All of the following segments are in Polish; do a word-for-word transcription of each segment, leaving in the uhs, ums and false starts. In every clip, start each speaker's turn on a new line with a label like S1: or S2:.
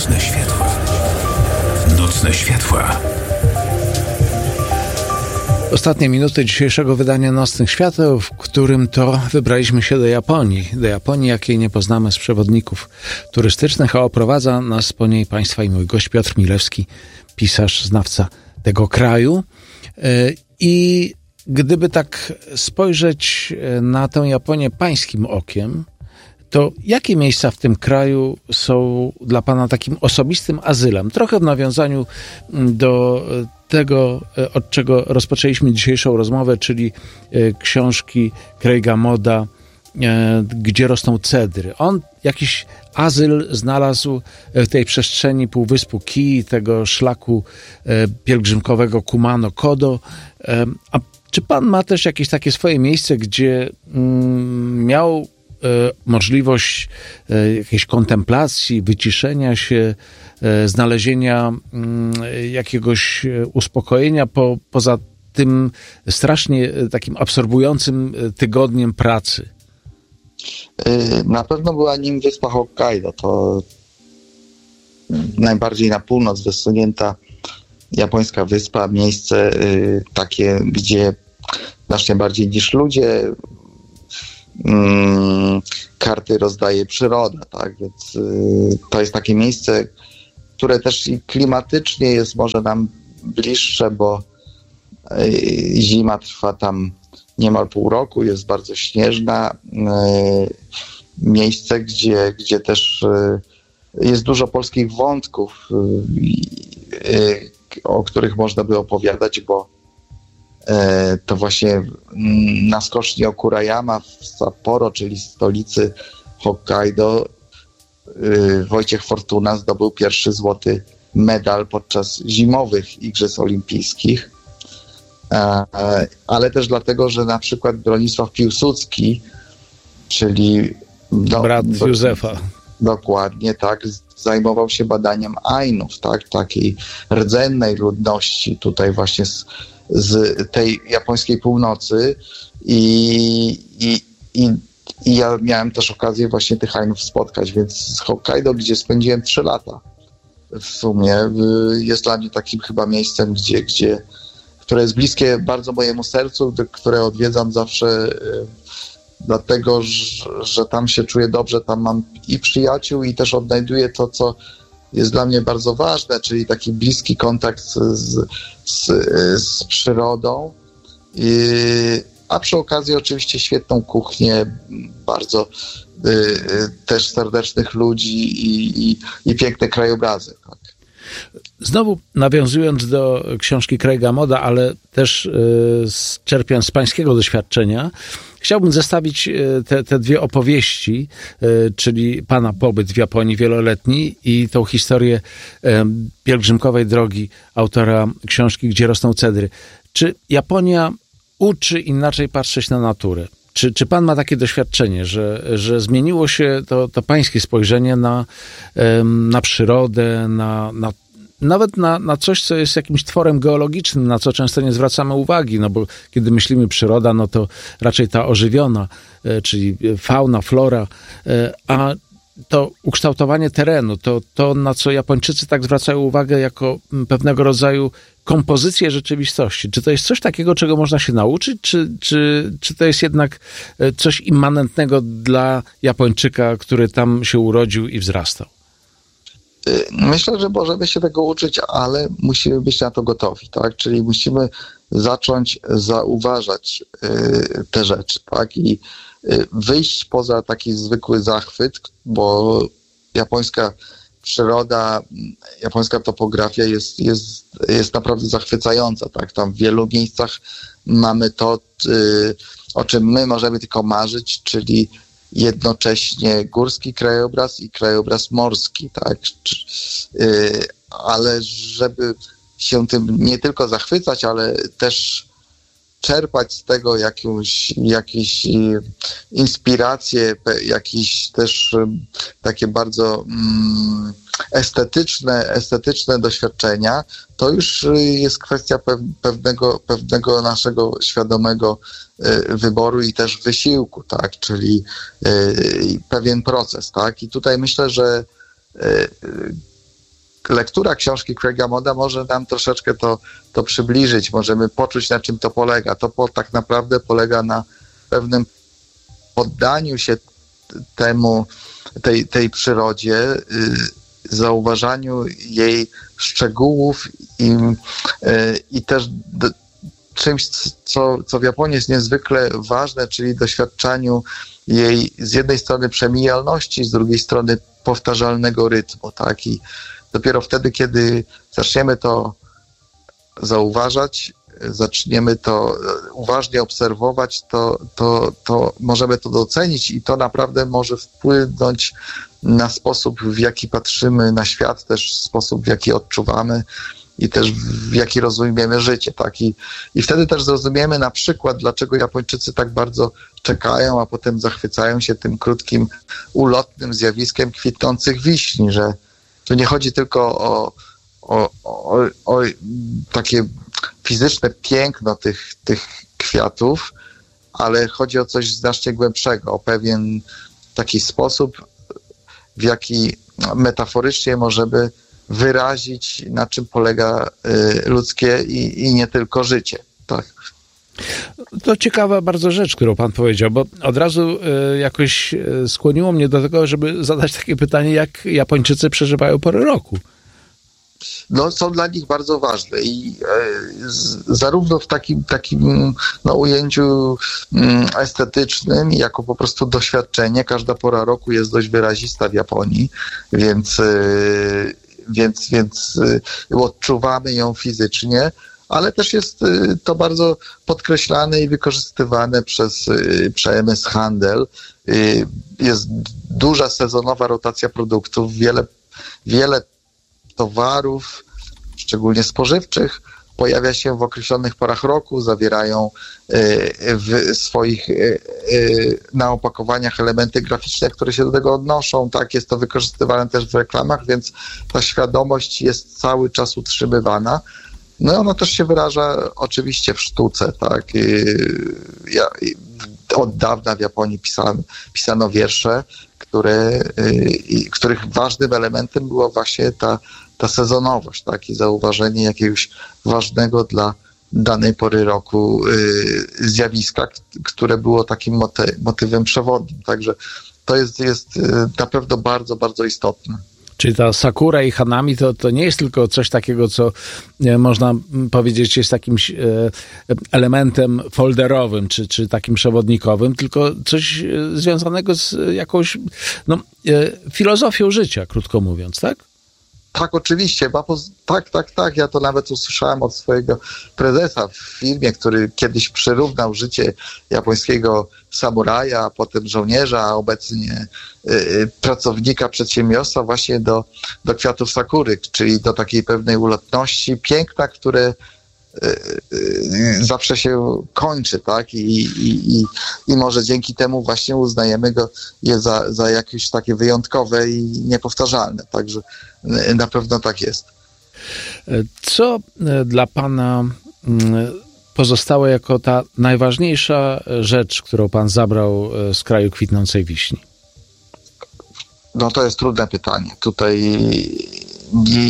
S1: Nocne światła. Nocne światła.
S2: Ostatnie minuty dzisiejszego wydania Nocnych Świateł, w którym to wybraliśmy się do Japonii. Do Japonii, jakiej nie poznamy z przewodników turystycznych, a oprowadza nas po niej Państwa i mój gość Piotr Milewski, pisarz, znawca tego kraju. I gdyby tak spojrzeć na tę Japonię pańskim okiem, to jakie miejsca w tym kraju są dla Pana takim osobistym azylem? Trochę w nawiązaniu do tego, od czego rozpoczęliśmy dzisiejszą rozmowę, czyli książki Craiga Moda, Gdzie rosną cedry. On jakiś azyl znalazł w tej przestrzeni półwyspu Kii, tego szlaku pielgrzymkowego Kumano-Kodo. A czy Pan ma też jakieś takie swoje miejsce, gdzie miał możliwość jakiejś kontemplacji, wyciszenia się, znalezienia jakiegoś uspokojenia po, poza tym strasznie takim absorbującym tygodniem pracy?
S3: Na pewno była nim wyspa Hokkaido. To najbardziej na północ wysunięta japońska wyspa, miejsce takie, gdzie znacznie bardziej niż ludzie karty rozdaje przyroda, tak? Więc to jest takie miejsce, które też i klimatycznie jest może nam bliższe, bo zima trwa tam niemal pół roku, jest bardzo śnieżna. Miejsce, gdzie, gdzie też jest dużo polskich wątków, o których można by opowiadać, bo to właśnie na skoczni Okurayama w Sapporo, czyli stolicy Hokkaido, Wojciech Fortuna zdobył pierwszy złoty medal podczas zimowych Igrzysk Olimpijskich, ale też dlatego, że na przykład Bronisław Piłsudski, czyli do,
S2: brat
S3: do,
S2: Józefa,
S3: dokładnie tak, zajmował się badaniem Ainów, tak, takiej rdzennej ludności tutaj właśnie z z tej japońskiej północy i, i, i, i ja miałem też okazję właśnie tych Ainów spotkać, więc z Hokkaido, gdzie spędziłem trzy lata w sumie, jest dla mnie takim chyba miejscem, gdzie, gdzie, które jest bliskie bardzo mojemu sercu, które odwiedzam zawsze dlatego, że, że tam się czuję dobrze, tam mam i przyjaciół i też odnajduję to, co jest dla mnie bardzo ważne, czyli taki bliski kontakt z, z, z przyrodą, I, a przy okazji oczywiście świetną kuchnię, bardzo y, też serdecznych ludzi i, i, i piękne krajobrazy. Tak.
S2: Znowu nawiązując do książki Craiga Moda, ale też y, czerpiąc z pańskiego doświadczenia, chciałbym zestawić te, te dwie opowieści, czyli pana pobyt w Japonii wieloletni i tą historię pielgrzymkowej drogi autora książki Gdzie rosną cedry. Czy Japonia uczy inaczej patrzeć na naturę? Czy, czy pan ma takie doświadczenie, że, że zmieniło się to, to pańskie spojrzenie na, na przyrodę, na, na nawet na, na coś, co jest jakimś tworem geologicznym, na co często nie zwracamy uwagi, no bo kiedy myślimy przyroda, no to raczej ta ożywiona, czyli fauna, flora, a to ukształtowanie terenu, to, to na co Japończycy tak zwracają uwagę jako pewnego rodzaju kompozycję rzeczywistości. Czy to jest coś takiego, czego można się nauczyć, czy, czy, czy to jest jednak coś immanentnego dla Japończyka, który tam się urodził i wzrastał?
S3: Myślę, że możemy się tego uczyć, ale musimy być na to gotowi, tak? Czyli musimy zacząć zauważać y, te rzeczy, tak? I y, wyjść poza taki zwykły zachwyt, bo japońska przyroda, japońska topografia jest, jest, jest naprawdę zachwycająca, tak? Tam w wielu miejscach mamy to, y, o czym my możemy tylko marzyć, czyli jednocześnie górski krajobraz i krajobraz morski, tak? Ale żeby się tym nie tylko zachwycać, ale też czerpać z tego jakąś, jakieś inspiracje, jakieś też takie bardzo mm, estetyczne, estetyczne doświadczenia, to już jest kwestia pewnego, pewnego naszego świadomego wyboru i też wysiłku, tak, czyli pewien proces, tak, i tutaj myślę, że lektura książki Craiga Modda może nam troszeczkę to, to przybliżyć, możemy poczuć, na czym to polega. To po, tak naprawdę polega na pewnym poddaniu się temu, tej, tej przyrodzie, zauważaniu jej szczegółów i, i też do, czymś, co, co w Japonii jest niezwykle ważne, czyli doświadczaniu jej z jednej strony przemijalności, z drugiej strony powtarzalnego rytmu, tak? I dopiero wtedy, kiedy zaczniemy to zauważać, zaczniemy to uważnie obserwować, to, to, to możemy to docenić i to naprawdę może wpłynąć na sposób, w jaki patrzymy na świat, też sposób, w jaki odczuwamy i też w jaki rozumiemy życie, tak? I, i wtedy też zrozumiemy na przykład, dlaczego Japończycy tak bardzo czekają, a potem zachwycają się tym krótkim, ulotnym zjawiskiem kwitnących wiśni, że tu nie chodzi tylko o, o, o, o takie fizyczne piękno tych, tych kwiatów, ale chodzi o coś znacznie głębszego, o pewien taki sposób, w jaki metaforycznie możemy wyrazić, na czym polega y, ludzkie i, i nie tylko życie. Tak.
S2: To ciekawa bardzo rzecz, którą pan powiedział, bo od razu y, jakoś y, skłoniło mnie do tego, żeby zadać takie pytanie, jak Japończycy przeżywają pory roku.
S3: No, są dla nich bardzo ważne i e, z, zarówno w takim, takim no, ujęciu mm, estetycznym, jako po prostu doświadczenie. Każda pora roku jest dość wyrazista w Japonii, więc, e, więc, więc e, odczuwamy ją fizycznie, ale też jest e, to bardzo podkreślane i wykorzystywane przez e, przemysł, handel. E, jest duża sezonowa rotacja produktów, wiele, wiele towarów, szczególnie spożywczych, pojawia się w określonych porach roku, zawierają w swoich na opakowaniach elementy graficzne, które się do tego odnoszą. Tak, jest to wykorzystywane też w reklamach, więc ta świadomość jest cały czas utrzymywana. No i ona też się wyraża oczywiście w sztuce, tak. Ja, od dawna w Japonii pisano, pisano wiersze, które, których ważnym elementem była właśnie ta ta sezonowość, tak, i zauważenie jakiegoś ważnego dla danej pory roku y, zjawiska, które było takim moty- motywem przewodnim. Także to jest, jest y, na pewno bardzo, bardzo istotne.
S2: Czyli ta sakura i hanami to, to nie jest tylko coś takiego, co e, można powiedzieć jest jakimś e, elementem folderowym, czy, czy takim przewodnikowym, tylko coś e, związanego z jakąś no, e, filozofią życia, krótko mówiąc, tak?
S3: Tak, oczywiście. Tak, tak, tak. Ja to nawet usłyszałem od swojego prezesa w filmie, który kiedyś przyrównał życie japońskiego samuraja, a potem żołnierza, a obecnie y, pracownika przedsiębiorstwa właśnie do, do kwiatów sakury, czyli do takiej pewnej ulotności, piękna, które y, y, zawsze się kończy, tak? I, i, i, i może dzięki temu właśnie uznajemy go je za, za jakieś takie wyjątkowe i niepowtarzalne. Także na pewno tak jest.
S2: Co dla pana pozostało jako ta najważniejsza rzecz, którą pan zabrał z kraju kwitnącej wiśni?
S3: No to jest trudne pytanie. Tutaj nie,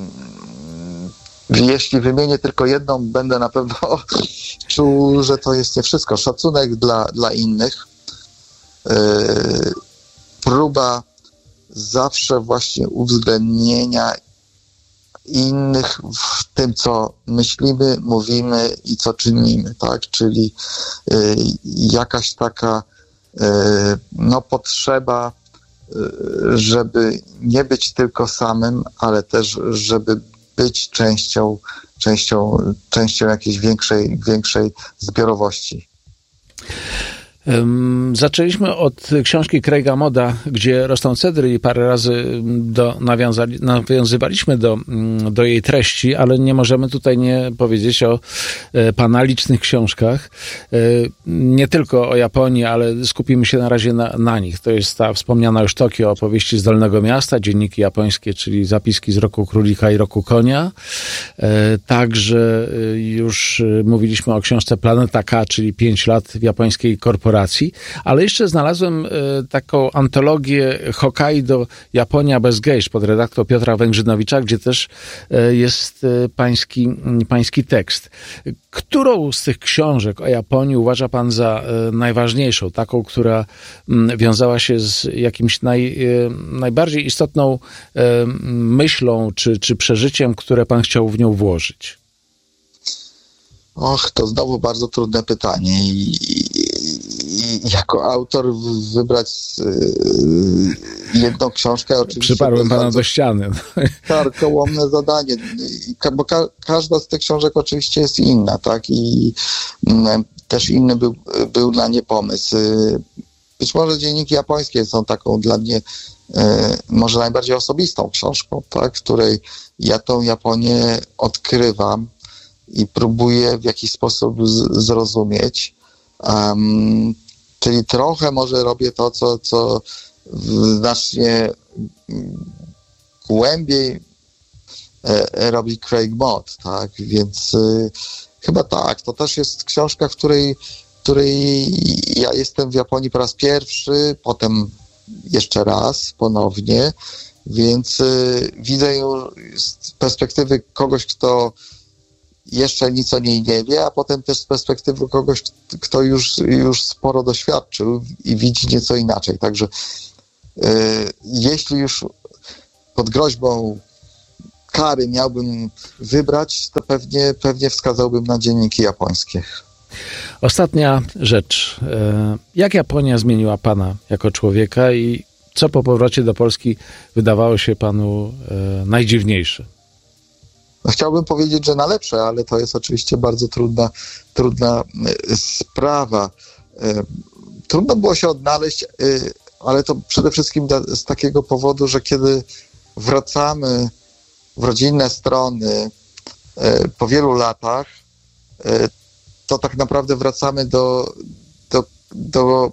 S3: jeśli wymienię tylko jedną, będę na pewno czuł, że to jest nie wszystko. Szacunek dla, dla innych. Yy, próba zawsze właśnie uwzględnienia innych w tym, co myślimy, mówimy i co czynimy, tak? Czyli y, jakaś taka y, no, potrzeba, y, żeby nie być tylko samym, ale też, żeby być częścią, częścią, częścią jakiejś większej, większej zbiorowości.
S2: Zaczęliśmy od książki Craiga Modda, gdzie rosną cedry i parę razy do, nawiązali, nawiązywaliśmy do, do jej treści, ale nie możemy tutaj nie powiedzieć o pana licznych książkach. Nie tylko o Japonii, ale skupimy się na razie na, na nich. To jest ta wspomniana już Tokio, opowieści z Dolnego Miasta, dzienniki japońskie, czyli zapiski z roku królika i roku konia. Także już mówiliśmy o książce Planeta K, czyli pięć lat w japońskiej korporacji eksploracji, ale jeszcze znalazłem taką antologię Hokkaido, Japonia bez gejsz pod redaktor Piotra Węgrzynowicza, gdzie też jest pański, pański tekst. Którą z tych książek o Japonii uważa pan za najważniejszą, taką, która wiązała się z jakimś naj, najbardziej istotną myślą czy, czy przeżyciem, które pan chciał w nią włożyć?
S3: Och, to znowu bardzo trudne pytanie i, i, i jako autor wybrać yy, jedną książkę oczywiście...
S2: Przyparłem pana do ściany.
S3: Karkołomne zadanie, bo ka- każda z tych książek oczywiście jest inna, tak? I mm, też inny był, był dla nie pomysł. Być może dzienniki japońskie są taką dla mnie yy, może najbardziej osobistą książką, tak? W której ja tą Japonię odkrywam i próbuję w jakiś sposób z- zrozumieć. Um, czyli trochę może robię to, co, co znacznie głębiej e, robi Craig Mott, tak? Więc y, chyba tak. To też jest książka, w której, której ja jestem w Japonii po raz pierwszy, potem jeszcze raz ponownie, więc y, widzę ją z perspektywy kogoś, kto jeszcze nic o niej nie wie, a potem też z perspektywy kogoś, kto już, już sporo doświadczył i widzi nieco inaczej. Także yy, jeśli już pod groźbą kary miałbym wybrać, to pewnie, pewnie wskazałbym na dzienniki japońskie.
S2: Ostatnia rzecz. Jak Japonia zmieniła pana jako człowieka i co po powrocie do Polski wydawało się panu najdziwniejsze?
S3: No, chciałbym powiedzieć, że na lepsze, ale to jest oczywiście bardzo trudna, trudna sprawa. Trudno było się odnaleźć, ale to przede wszystkim z takiego powodu, że kiedy wracamy w rodzinne strony po wielu latach, to tak naprawdę wracamy do, do, do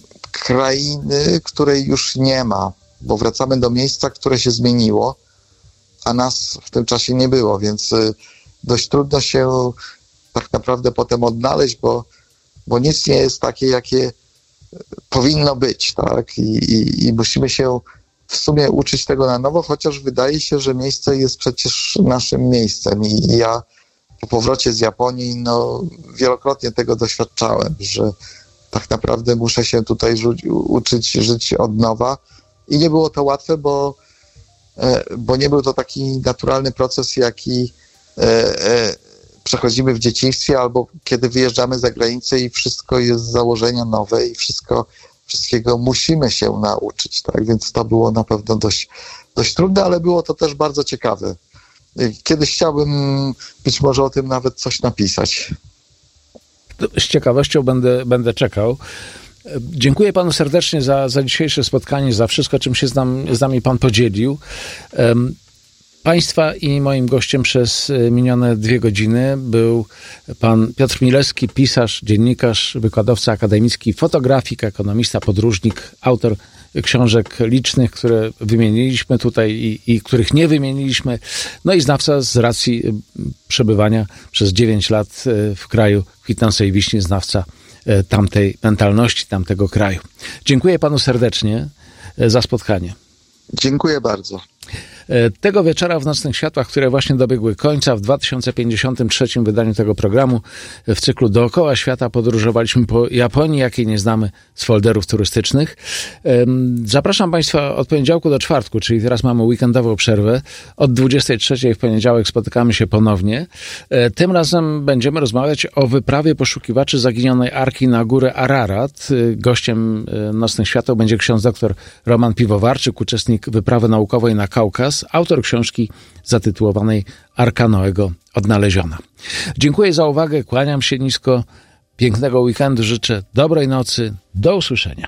S3: krainy, której już nie ma, bo wracamy do miejsca, które się zmieniło, a nas w tym czasie nie było, więc dość trudno się tak naprawdę potem odnaleźć, bo, bo nic nie jest takie, jakie powinno być, tak? I, i, i musimy się w sumie uczyć tego na nowo, chociaż wydaje się, że miejsce jest przecież naszym miejscem i ja po powrocie z Japonii, no wielokrotnie tego doświadczałem, że tak naprawdę muszę się tutaj rzu- uczyć żyć od nowa i nie było to łatwe, bo bo nie był to taki naturalny proces, jaki e, e, przechodzimy w dzieciństwie albo kiedy wyjeżdżamy za granicę i wszystko jest z założenia nowe i wszystko, wszystkiego musimy się nauczyć, tak? Więc to było na pewno dość, dość trudne, ale było to też bardzo ciekawe. Kiedyś chciałbym być może o tym nawet coś napisać.
S2: Z ciekawością będę, będę czekał. Dziękuję panu serdecznie za, za dzisiejsze spotkanie, za wszystko, czym się z, nam, z nami pan podzielił. Um, państwa i moim gościem przez minione dwie godziny był pan Piotr Milewski, pisarz, dziennikarz, wykładowca akademicki, fotografik, ekonomista, podróżnik, autor książek licznych, które wymieniliśmy tutaj i, i których nie wymieniliśmy, no i znawca z racji przebywania przez dziewięć lat w kraju kwitnącej wiśni, znawca tamtej mentalności, tamtego kraju. Dziękuję panu serdecznie za spotkanie.
S3: Dziękuję bardzo.
S2: Tego wieczora w Nocnych Światłach, które właśnie dobiegły końca, w dwa tysiące pięćdziesiątym trzecim wydaniu tego programu w cyklu Dookoła Świata podróżowaliśmy po Japonii, jakiej nie znamy z folderów turystycznych. Zapraszam państwa od poniedziałku do czwartku, czyli teraz mamy weekendową przerwę. Od dwudziestej trzeciej w poniedziałek spotykamy się ponownie. Tym razem będziemy rozmawiać o wyprawie poszukiwaczy zaginionej Arki na górę Ararat. Gościem Nocnych Światów będzie ksiądz doktor Roman Piwowarczyk, uczestnik wyprawy naukowej na Kaukaz, autor książki zatytułowanej Arka Noego odnaleziona. Dziękuję za uwagę, kłaniam się nisko, pięknego weekendu, życzę dobrej nocy, do usłyszenia.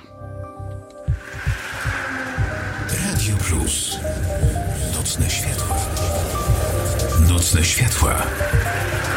S1: Radio Plus. Nocne światła. Nocne światła.